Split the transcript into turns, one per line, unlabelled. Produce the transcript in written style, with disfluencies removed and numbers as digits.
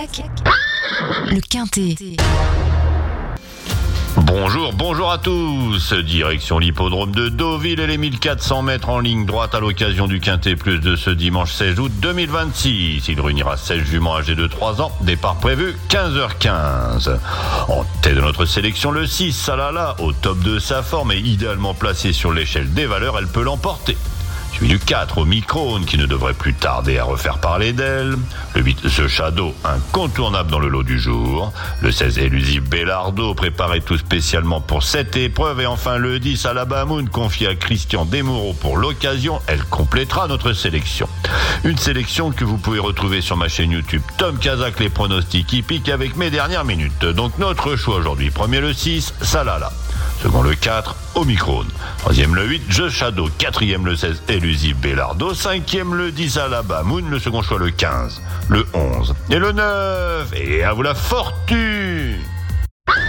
le Quintet.
Bonjour à tous. Direction l'hippodrome de Deauville et les 1400 mètres en ligne droite à l'occasion du Quintet Plus de ce dimanche 16 août 2026. Il réunira 16 juments âgés de 3 ans. Départ prévu 15h15. En tête de notre sélection, le 6, Salala, au top de sa forme et idéalement placé sur l'échelle des valeurs, elle peut l'emporter. Suivi du 4, Omicron, qui ne devrait plus tarder à refaire parler d'elle. Le 8, The Shadow, incontournable dans le lot du jour. Le 16, Elusive Bellardo, préparé tout spécialement pour cette épreuve. Et enfin le 10, Alaba Moon, confié à Christian Desmoureaux pour l'occasion. Elle complétera notre sélection. Une sélection que vous pouvez retrouver sur ma chaîne YouTube Tom Kazak, les pronostics hippiques avec mes dernières minutes. Donc notre choix aujourd'hui, premier le 6, Salala. Second le 4, Omicron. Troisième le 8, The Shadow. Quatrième le 16, Elusive Bellardo. Cinquième le 10, Alaba Moon. Le second choix le 15, le 11 et le 9. Et à vous la fortune!